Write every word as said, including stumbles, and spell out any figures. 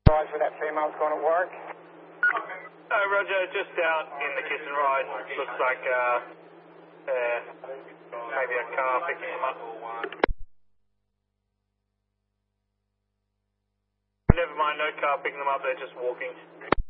Roger, that female's going to work. Uh, Roger, just out in the kiss and ride. Looks like uh, uh, maybe a car picking them up. Never mind, no car picking them up, they're just walking.